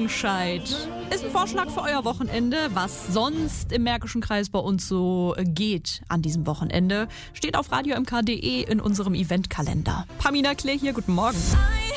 Remscheid. Ist ein Vorschlag für euer Wochenende, was sonst im Märkischen Kreis bei uns so geht an diesem Wochenende. Steht auf radiomk.de in unserem Eventkalender. Pamina Klee hier, guten Morgen.